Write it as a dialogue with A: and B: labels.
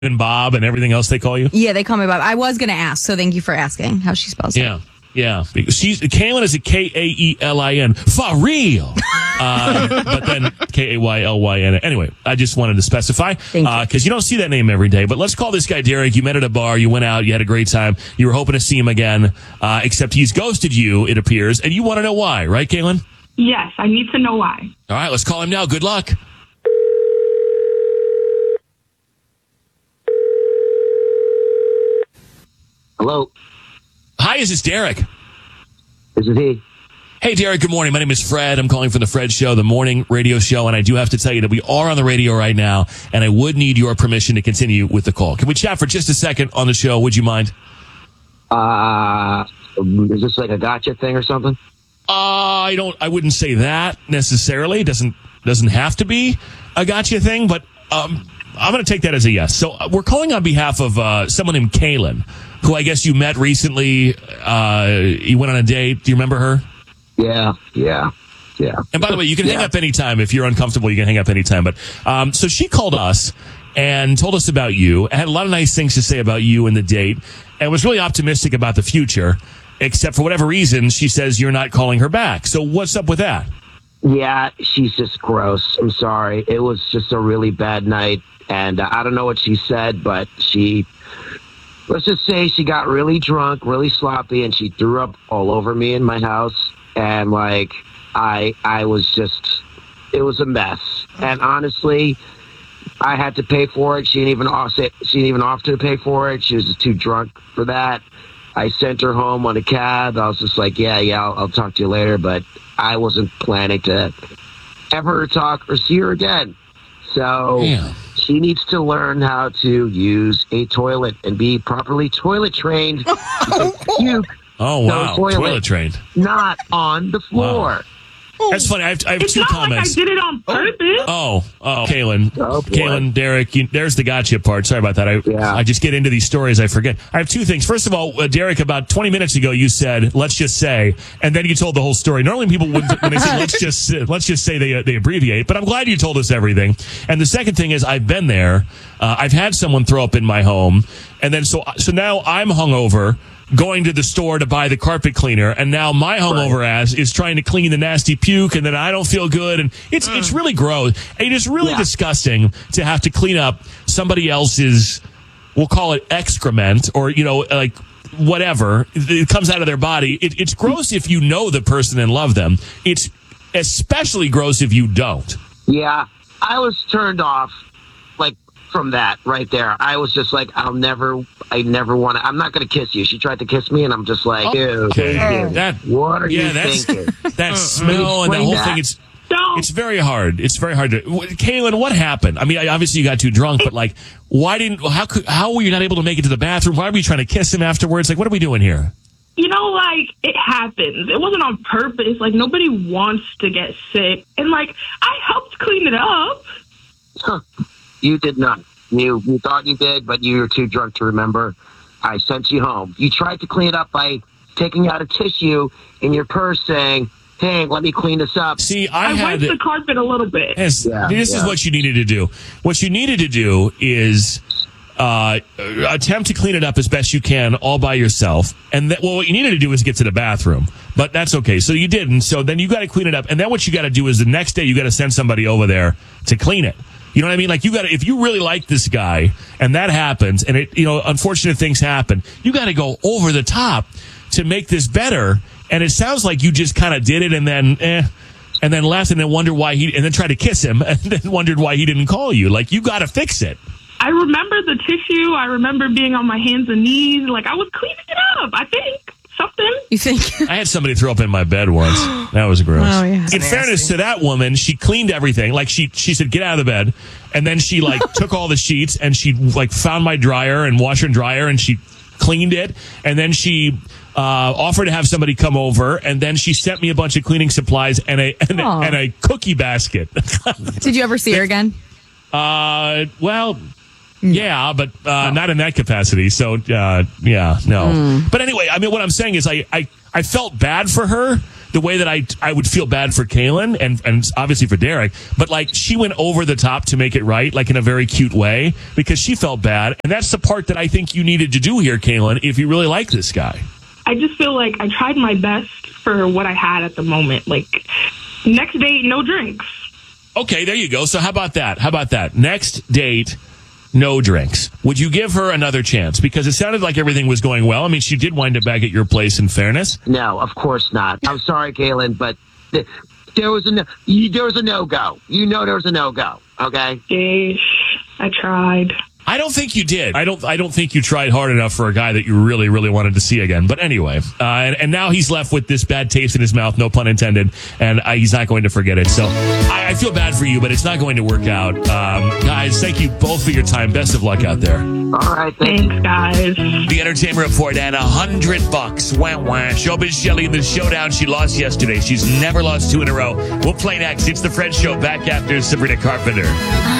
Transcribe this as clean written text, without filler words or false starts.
A: and Bob and everything else they call you?
B: Yeah, they call me Bob. I was going to ask, so thank you for asking how she spells it.
A: Yeah. Kaylin is a Kaelin. For real. But then Kaylyn. Anyway, I just wanted to specify because you don't see that name every day. But let's call this guy Derek. You met at a bar. You went out. You had a great time. You were hoping to see him again, except he's ghosted you, it appears. And you want to know why, right, Kaylin?
C: Yes, I need to know why.
A: All right, let's call him now. Good luck.
D: Hello.
A: Hi, is this Derek?
D: This is he.
A: Hey, Derek, good morning. My name is Fred. I'm calling from the Fred Show, the morning radio show, and I do have to tell you that we are on the radio right now, and I would need your permission to continue with the call. Can we chat for just a second on the show? Would you mind?
D: Is this like a gotcha thing or something?
A: I wouldn't say that necessarily. It doesn't have to be a gotcha thing, but I'm going to take that as a yes. So we're calling on behalf of someone named Kaylin, who I guess you met recently. You went on a date. Do you remember her?
D: Yeah.
A: And by the way, you can hang up anytime. If you're uncomfortable, you can hang up anytime. But so she called us and told us about you, had a lot of nice things to say about you and the date, and was really optimistic about the future, except for whatever reason, she says you're not calling her back. So what's up with that?
D: Yeah, she's just gross. I'm sorry. It was just a really bad night, and I don't know what she said, but let's just say she got really drunk, really sloppy, and she threw up all over me in my house. And like, I was just, it was a mess. And honestly, I had to pay for it. She didn't even offer to pay for it. She was just too drunk for that. I sent her home on a cab. I was just like, yeah, I'll talk to you later. But I wasn't planning to ever talk or see her again. So she needs to learn how to use a toilet and be properly toilet trained. Puke.
A: Oh, wow. Toilet trained.
D: Not on the floor.
A: Wow. That's funny. I have two comments.
C: It's not like I did it on purpose.
A: Oh, Kaylin. Kaylin, Derek, there's the gotcha part. Sorry about that. I just get into these stories. I forget. I have two things. First of all, Derek, about 20 minutes ago, you said, let's just say, and then you told the whole story. Normally people wouldn't, when they say, let's just say they abbreviate, but I'm glad you told us everything. And the second thing is I've been there. I've had someone throw up in my home. And then so now I'm hungover, going to the store to buy the carpet cleaner, and now my hungover ass is trying to clean the nasty puke, and then I don't feel good, and it's really gross. It is really disgusting to have to clean up somebody else's, we'll call it excrement, or like whatever it comes out of their body. It's gross if you know the person and love them. It's especially gross if you don't.
D: Yeah, I was turned off from that right there. I was just like, I never want to, I'm not going to kiss you. She tried to kiss me and I'm just like, ew, what are you thinking?
A: That smell and that whole thing, it's very hard. It's very hard to, Kaylin, what happened? I mean, obviously you got too drunk, but like, how were you not able to make it to the bathroom? Why were you trying to kiss him afterwards? Like, what are we doing here?
C: It happens. It wasn't on purpose. Like, nobody wants to get sick. And like, I helped clean it up.
D: You did not. You thought you did, but you were too drunk to remember. I sent you home. You tried to clean it up by taking out a tissue in your purse saying, hey, let me clean this up.
A: See,
C: I wiped the carpet a little bit.
A: This is what you needed to do. What you needed to do is attempt to clean it up as best you can all by yourself. And what you needed to do is get to the bathroom. But that's okay. So you didn't. So then you got to clean it up. And then what you got to do is the next day you got to send somebody over there to clean it. You know what I mean? Like, if you really like this guy and that happens and unfortunate things happen, you got to go over the top to make this better. And it sounds like you just kind of did it and then left and then wondered why and then tried to kiss him and then wondered why he didn't call you. Like, you got to fix it.
C: I remember the tissue. I remember being on my hands and knees. Like, I was cleaning it up, I think. Something.
B: You think?
A: I had somebody throw up in my bed once. That was gross.
B: Oh, yeah.
A: In fairness to that woman, she cleaned everything. Like, she said, get out of the bed. And then she, took all the sheets and she, found my dryer and washer and dryer and she cleaned it. And then she offered to have somebody come over. And then she sent me a bunch of cleaning supplies and a cookie basket.
B: Did you ever see her again?
A: Well... Yeah, but not in that capacity. So, no. But anyway, I mean, what I'm saying is I felt bad for her the way that I would feel bad for Kaylin and obviously for Derek, but like she went over the top to make it right, like in a very cute way, because she felt bad. And that's the part that I think you needed to do here, Kaylin, if you really like this guy.
C: I just feel like I tried my best for what I had at the moment. Like, next date, no drinks.
A: Okay, there you go. So how about that? Next date, no drinks. Would you give her another chance? Because it sounded like everything was going well. I mean, she did wind up back at your place, in fairness.
D: No, of course not. I'm sorry, Kaylin, but there was a no-go. You know there was a no-go, okay?
C: Yeesh, I tried.
A: I don't think you did. I don't think you tried hard enough for a guy that you really, really wanted to see again. But anyway, and now he's left with this bad taste in his mouth, no pun intended, and he's not going to forget it. So I feel bad for you, but it's not going to work out. Guys, thank you both for your time. Best of luck out there.
D: All right,
C: thanks, guys.
A: The Entertainment Report and $100. Wah, wah. Showbiz Shelly in the showdown. She lost yesterday. She's never lost 2 in a row. We'll play next. It's The Fred Show, back after Sabrina Carpenter.